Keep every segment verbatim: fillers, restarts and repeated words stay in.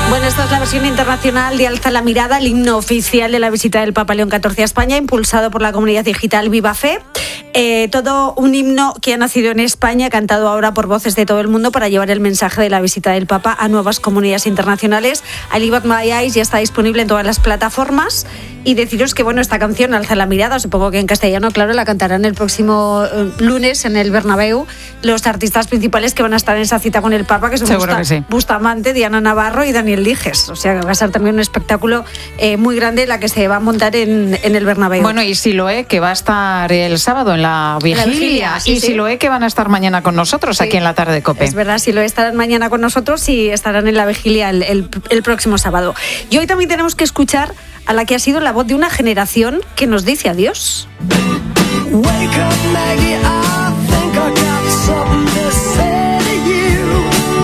Bueno, esta es la versión internacional de Alza la Mirada, el himno oficial de la visita del Papa León catorce a España, impulsado por la comunidad digital Viva Fe. Eh, todo un himno que ha nacido en España, cantado ahora por voces de todo el mundo para llevar el mensaje de la visita del Papa a nuevas comunidades internacionales. I Live at My Eyes ya está disponible en todas las plataformas. Y deciros que, bueno, esta canción, Alza la Mirada, supongo que en castellano, claro, la cantarán el próximo eh, lunes en el Bernabéu los artistas principales que van a estar en esa cita con el Papa, que son Seguro Busta, que sí. Bustamante, Diana Navarro y Daniel Dijes. O sea, que va a ser también un espectáculo eh, muy grande la que se va a montar en, en el Bernabéu. Bueno, y Siloé, que va a estar el sábado en la vigilia, La vigilia, sí, y sí. Siloé, que van a estar mañana con nosotros, Sí. aquí en la tarde de COPE. Es verdad, si lo estarán mañana con nosotros y estarán en la vigilia el, el, el próximo sábado. Y hoy también tenemos que escuchar a la que ha sido la voz de una generación que nos dice adiós. Wake up, Maggie, I think I got something to say to you.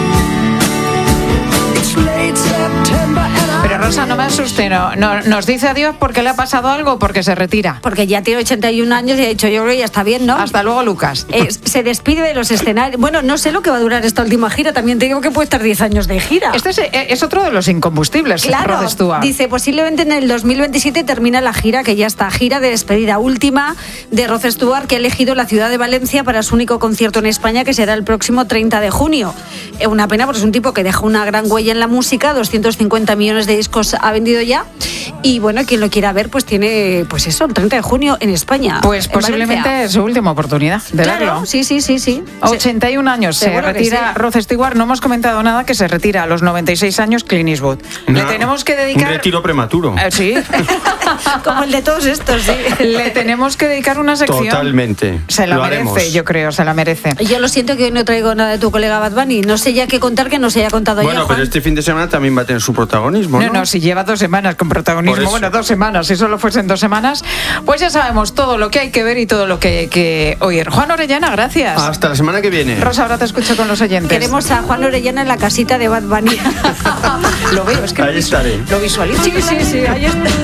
It's late September and I... Pero Rosa, no me asuste, no, no, nos dice adiós porque le ha pasado algo o porque se retira. Porque ya tiene ochenta y un años y ha dicho, yo creo que ya está bien, ¿no? Hasta luego, Lucas. Eh, se despide de los escenarios. Bueno, no sé lo que va a durar esta última gira. También te digo que puede estar diez años de gira. Este es, es otro de los incombustibles, Claro, Rod Stewart. dice, posiblemente en el dos mil veintisiete termina la gira, que ya está, gira de despedida última de Rod Stewart, que ha elegido la ciudad de Valencia para su único concierto en España, que será el próximo treinta de junio. Eh, una pena, porque es un tipo que deja una gran huella en la música, doscientos cincuenta millones de discos ha vendido ya, y bueno, quien lo quiera ver, pues tiene, pues eso, el treinta de junio en España. Pues en posiblemente Valencia. es su última oportunidad de Claro, verlo. sí, sí, sí, sí. ochenta y un años se Seguro que retira sí. Rod Stewart. No hemos comentado nada, que se retira a los noventa y seis años Clint Eastwood. Le Una- tenemos que Un dedicar... retiro prematuro. Eh, sí. Como el de todos estos, sí. Le tenemos que dedicar una sección. Totalmente. Se la Lo merece, haremos. yo creo, se la merece. Yo lo siento que hoy no traigo nada de tu colega Bad Bunny. No sé ya qué contar que no se haya contado ya, Bueno, Juan. pero este fin de semana también va a tener su protagonismo, No, ¿no? no, si lleva dos semanas con Por protagonismo, eso. bueno, dos semanas, si solo fuesen dos semanas, pues ya sabemos todo lo que hay que ver y todo lo que hay que oír. Juan Orellana, gracias. Hasta la semana que viene. Rosa, ahora te escucho con los oyentes. Queremos a Juan Orellana en la casita de Bad Bunny. Lo veo, es que Ahí lo visu- estaré. Lo visualizo. Sí, sí, sí, ahí está.